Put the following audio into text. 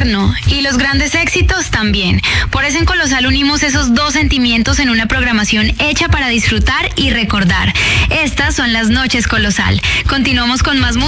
uno y los grandes éxitos también. Por eso en Colosal unimos esos dos sentimientos en una programación hecha para disfrutar y recordar. Estas son las Noches Colosal. Continuamos con más música